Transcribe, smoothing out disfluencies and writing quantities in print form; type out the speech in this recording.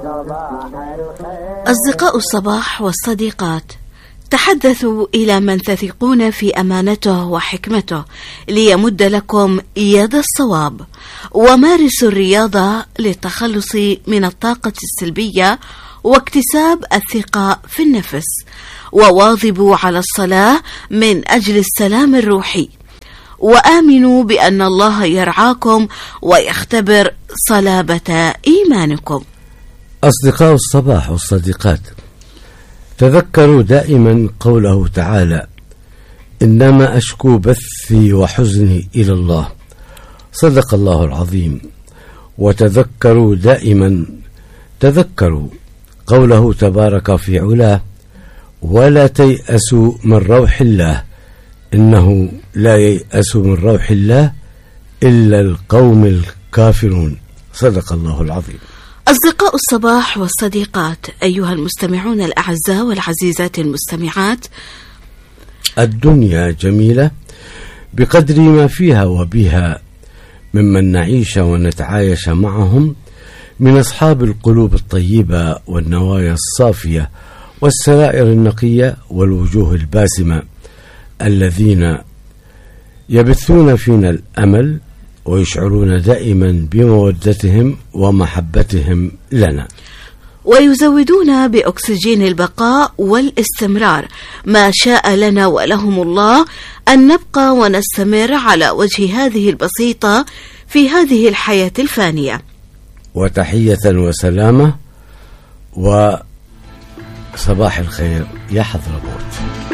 أصدقاء الصباح والصديقات، تحدثوا إلى من تثقون في أمانته وحكمته ليمد لكم يد الصواب، ومارسوا الرياضة للتخلص من الطاقة السلبية واكتساب الثقة في النفس، وواظبوا على الصلاة من أجل السلام الروحي، وآمنوا بأن الله يرعاكم ويختبر صلابة إيمانكم. أصدقاء الصباح والصديقات، تذكروا دائما قوله تعالى: إنما أشكو بثي وحزني إلى الله. صدق الله العظيم. وتذكروا دائما قوله تبارك في علاه: ولا تيأسوا من روح الله، إنه لا ييأس من روح الله إلا القوم الكافرون. صدق الله العظيم. أصدقاء الصباح والصديقات، أيها المستمعون الأعزاء والعزيزات المستمعات، الدنيا جميلة بقدر ما فيها وبها ممن نعيش ونتعايش معهم من أصحاب القلوب الطيبة والنوايا الصافية والسرائر النقية والوجوه الباسمة، الذين يبثون فينا الأمل ويشعرون دائما بمودتهم ومحبتهم لنا، ويزودون بأكسجين البقاء والاستمرار، ما شاء لنا ولهم الله أن نبقى ونستمر على وجه هذه البسيطة في هذه الحياة الفانية. وتحية وسلامة وصباح الخير يا حضرموت.